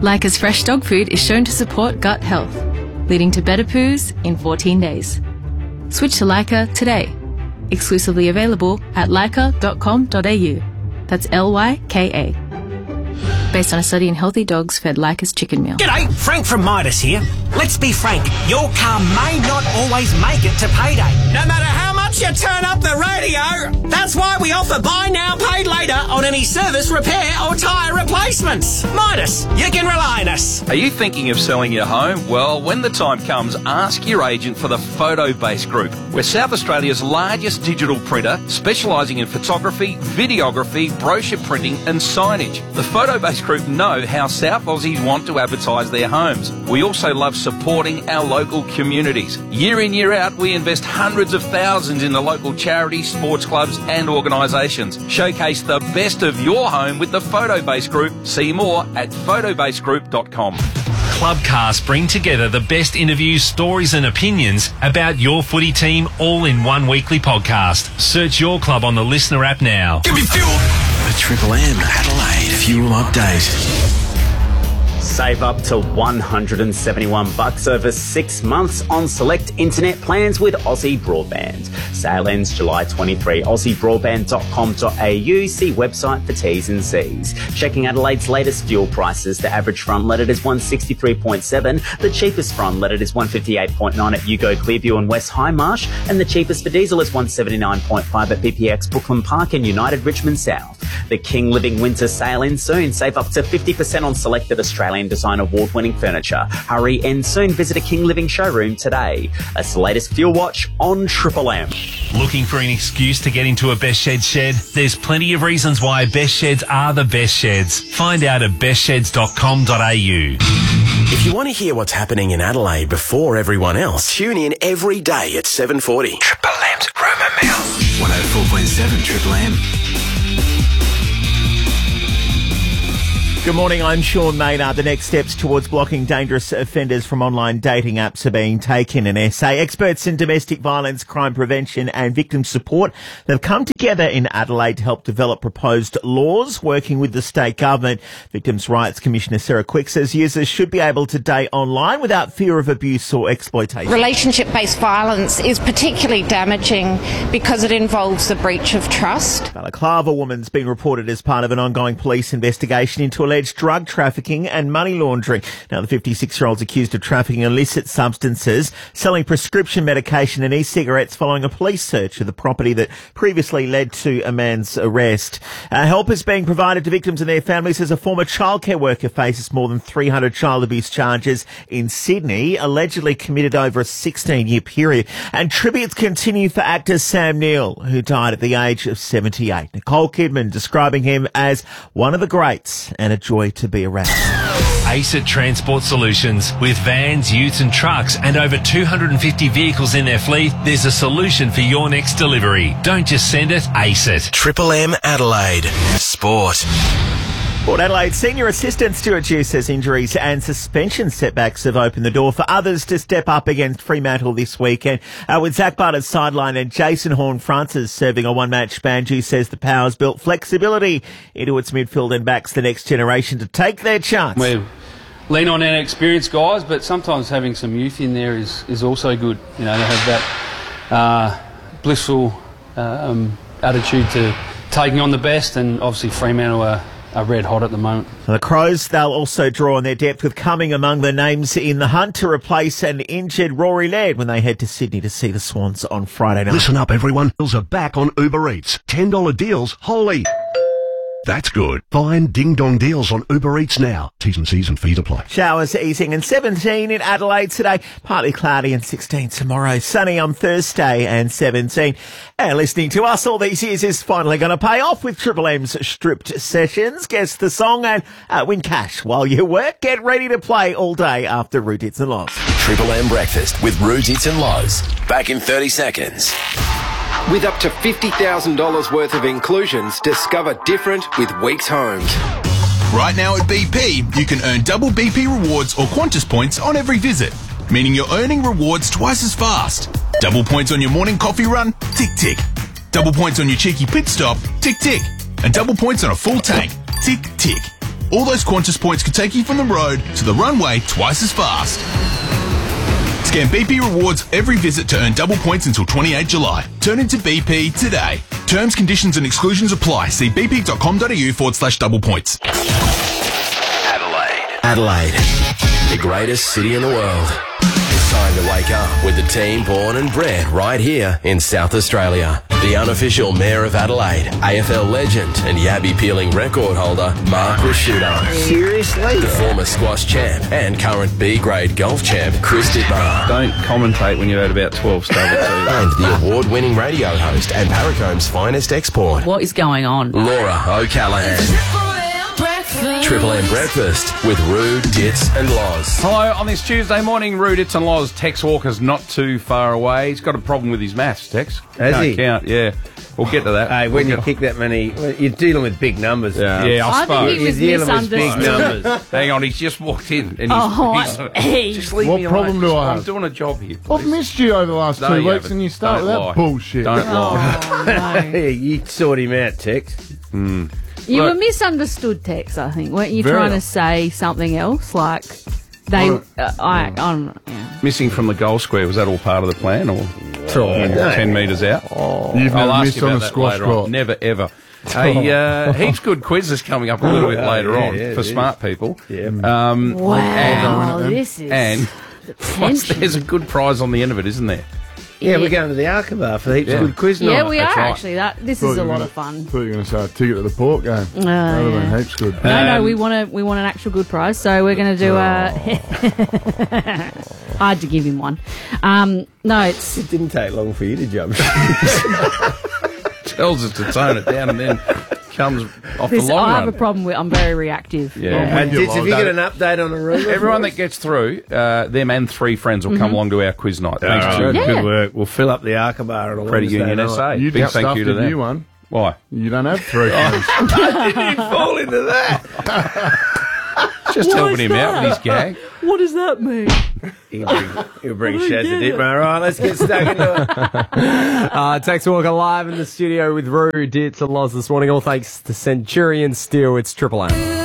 Leica's fresh dog food is shown to support gut health, leading to better poos in 14 days. Switch to Leica today. Exclusively available at leica.com.au. That's Lyka. Based on a study in healthy dogs fed Leica's chicken meal. G'day, Frank from Midas here. Let's be frank, your car may not always make it to payday. No matter how much you turn up the radio, that's why we offer buy now, pay later on any service, repair or tyre replacements. Midas, you can rely on us. Are you thinking of selling your home? Well, when the time comes, ask your agent for the Photobase Group. We're South Australia's largest digital printer, specialising in photography, videography, brochure printing and signage. The Photobase Group know how South Aussies want to advertise their homes. We also love supporting our local communities. Year in, year out, we invest hundreds of thousands in the local charities, sports clubs and organisations. Showcase the best of your home with the Photobase Group. See more at photobasegroup.com. Clubcast bring together the best interviews, stories and opinions about your footy team all in one weekly podcast. Search your club on the Listener app now. Give me fuel. The Triple M Adelaide Fuel Update. Save up to $171 over 6 months on select internet plans with Aussie Broadband. Sale ends July 23. AussieBroadband.com.au. See website for T's and C's. Checking Adelaide's latest fuel prices. The average front lettered is 163.7. The cheapest front lettered is 158.9 at Yugo, Clearview and West Highmarsh. And the cheapest for diesel is 179.5 at BPX, Brooklyn Park and United Richmond South. The King Living Winter Sale ends soon. Save up to 50% on selected Australian Design Award-winning furniture. Hurry and soon visit a King Living showroom today. That's the latest Fuel Watch on Triple M. Looking for an excuse to get into a Best Sheds shed? There's plenty of reasons why Best Sheds are the best sheds. Find out at bestsheds.com.au. If you want to hear what's happening in Adelaide before everyone else, tune in every day at 7:40. Triple M's Rumour Mill. 104.7 Triple M. Good morning, I'm Sean Maynard. The next steps towards blocking dangerous offenders from online dating apps are being taken in SA. Experts in domestic violence, crime prevention and victim support have come together in Adelaide to help develop proposed laws, working with the state government. Victims' Rights Commissioner Sarah Quick says users should be able to date online without fear of abuse or exploitation. Relationship-based violence is particularly damaging because it involves the breach of trust. Balaclava woman's been reported as part of an ongoing police investigation into alleged drug trafficking and money laundering. Now, the 56-year-old's accused of trafficking illicit substances, selling prescription medication and e-cigarettes following a police search of the property that previously led to a man's arrest. Help is being provided to victims and their families as a former childcare worker faces more than 300 child abuse charges in Sydney, allegedly committed over a 16-year period. And tributes continue for actor Sam Neill, who died at the age of 78. Nicole Kidman describing him as one of the greats and a joy to be around. ACET Transport Solutions. With vans, utes and trucks and over 250 vehicles in their fleet, there's a solution for your next delivery. Don't just send it, ACET. Triple M Adelaide. Sport. Port Adelaide Senior Assistant Stuart Dew says injuries and suspension setbacks have opened the door for others to step up against Fremantle this weekend. With Zach Butters sideline and Jason Horne-Francis serving a one-match ban, Dew says the Power's built flexibility into its midfield and backs the next generation to take their chance. We lean on our experienced guys, but sometimes having some youth in there is also good. You know, they have that blissful attitude to taking on the best, and obviously Fremantle are red hot at the moment. The Crows, they'll also draw on their depth with Cumming among the names in the hunt to replace an injured Rory Laird when they head to Sydney to see the Swans on Friday night. Listen up, everyone. Deals are back on Uber Eats. $10 deals, holy. That's good. Find Ding Dong deals on Uber Eats now. T's and C's and fees apply. Showers easing and 17 in Adelaide today. Partly cloudy and 16 tomorrow. Sunny on Thursday and 17. And listening to us all these years is finally going to pay off with Triple M's Stripped Sessions. Guess the song and win cash while you work. Get ready to play all day after Root Hits and Lows. Triple M Breakfast with Root Hits and Lows. Back in 30 seconds. With up to $50,000 worth of inclusions, discover different with Weeks Homes. Right now at BP, you can earn double BP rewards or Qantas points on every visit, meaning you're earning rewards twice as fast. Double points on your morning coffee run? Tick, tick. Double points on your cheeky pit stop? Tick, tick. And double points on a full tank? Tick, tick. All those Qantas points could take you from the road to the runway twice as fast. Scan BP Rewards every visit to earn double points until 28 July. Turn into BP today. Terms, conditions and exclusions apply. See bp.com.au/double points. Adelaide, the greatest city in the world. It's time to wake up with the team born and bred right here in South Australia. The unofficial Mayor of Adelaide, AFL legend and Yabby peeling record holder, Mark Rasciuto. Seriously? The former squash champ and current B-grade golf champ, Chris Dittmar. Don't commentate when you're at about 12 stubborn. And the award-winning radio host and Paracomb's finest export, What is going on? Laura O'Callaghan. Triple M Breakfast with Roo, Dits and Loz. Hello, on this Tuesday morning, Roo, Dits and Loz. Tex Walker's not too far away. He's got a problem with his maths, Tex. Has he? Can't count, yeah. We'll get to that. Hey, when you kick that many, you're dealing with big numbers. Yeah, I suppose. think he was You're dealing with big misunderstood. numbers. Hang on, he's just walked in. And Hey. just leave What me problem alone. do I I'm have? doing a job here. I've please. missed you over the last No, 2 you weeks haven't. and you start Don't with lie. that bullshit. Don't lie. Oh, no. Hey, you sort him out, Tex. You Look. were misunderstood, Tex, I think. Weren't you Very trying to well. say something else? Like, they... I don't know. Yeah. Missing from the goal square, was that all part of the plan? Or No. 10 metres out? You've I'll never ask missed you on about a that squash later on. court. Never, ever. Hey, heaps good quizzes coming up a little bit later on yeah, for it smart people. Yeah. Wow, this is... And the tension. there's a good prize on the end of it, isn't there? Yeah, we're going to the Arkabar for heaps Yeah. of good quiz night. Yeah, we are That's right. actually. This Thought is you a were lot gonna- of fun. thought you were going to say a ticket to the port game. That would have yeah. been heaps good. No, we want an actual good prize, so we're going to do a... I had to give him one. No, it's... It didn't take long for you to jump. Tells us to tone it down and then comes off the long I have run. a problem with... I'm very reactive. Yeah. And Dits, have you got an update on the room? Everyone that gets through, them and 3 friends will come along to our quiz night. Thanks to Good, Yeah. good work. We'll fill up the Arkabar on a Credit Wednesday Union night. SA. You Big did thank stuff, you to didn't them. you, one? Why? You don't have 3 friends. I didn't fall into that. Just helping him out with his gag. What does that mean? He'll bring Shaz to Dittmar. All right, let's get stuck into it. Tex Walker live in the studio with Roo, Dits and Loz this morning. All thanks to Centurion Steel. It's Triple M.